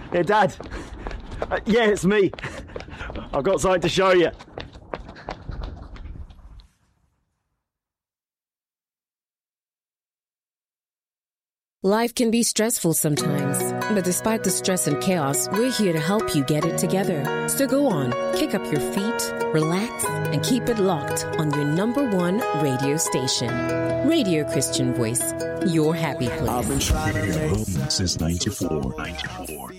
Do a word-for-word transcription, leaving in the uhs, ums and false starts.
Hey, Dad. Uh, yeah, it's me. I've got something to show you. Life can be stressful sometimes, but despite the stress and chaos, we're here to help you get it together. So go on, kick up your feet, relax, and keep it locked on your number one radio station. Radio Christian Voice, your happy place. I've been trying to make since ninety-four. ninety-four.